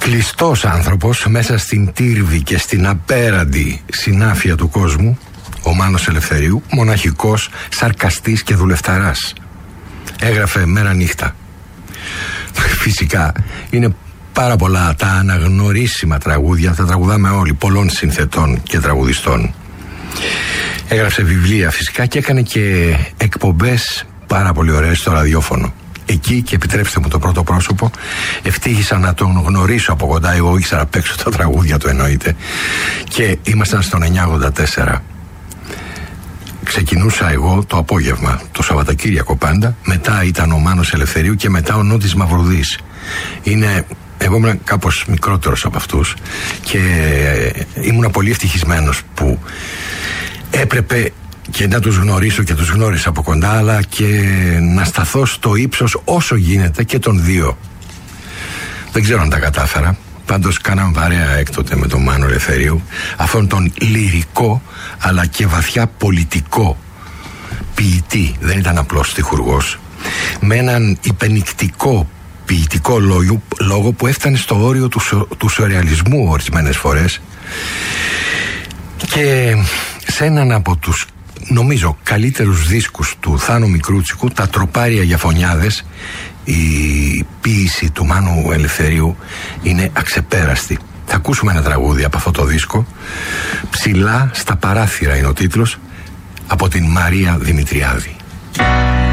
Κλειστός άνθρωπος μέσα στην τύρβη και στην απέραντη συνάφεια του κόσμου, ο Μάνος Ελευθερίου, μοναχικός, σαρκαστής και δουλευταράς. Έγραφε μέρα νύχτα. Φυσικά είναι πάρα πολλά τα αναγνωρίσιμα τραγούδια, τα τραγουδάμε όλοι, πολλών συνθετών και τραγουδιστών. Έγραψε βιβλία φυσικά και έκανε και εκπομπές πάρα πολύ ωραίες στο ραδιόφωνο. Εκεί, και επιτρέψτε μου το πρώτο πρόσωπο, ευτύχησα να τον γνωρίσω από κοντά. Εγώ ήξερα απ' έξω τα τραγούδια του, εννοείται, και ήμασταν στον 984. Ξεκινούσα εγώ το απόγευμα, το Σαββατοκύριακο πάντα. Μετά ήταν ο Μάνος Ελευθερίου και μετά ο Νότης Μαυρουδής. Εγώ ήμουν κάπως μικρότερος από αυτούς και ήμουν πολύ ευτυχισμένος που έπρεπε και να τους γνωρίσω, και τους γνώρισα από κοντά, αλλά και να σταθώ στο ύψος όσο γίνεται και των δύο. Δεν ξέρω αν τα κατάφερα. Πάντως κάναμε παρέα έκτοτε με τον Μάνο Ελευθερίου, αυτόν τον λυρικό αλλά και βαθιά πολιτικό ποιητή. Δεν ήταν απλός στιχουργός, με έναν υπενικτικό ποιητικό λόγο που έφτανε στο όριο του σουρεαλισμού ορισμένες φορές, και σε έναν από τους, νομίζω, καλύτερους δίσκους του Θάνο Μικρούτσικου, τα Τροπάρια για Φωνιάδες, η ποίηση του Μάνου Ελευθερίου είναι αξεπέραστη. Θα ακούσουμε ένα τραγούδι από αυτό το δίσκο. «Ψηλά στα παράθυρα» είναι ο τίτλος, από την Μαρία Δημητριάδη.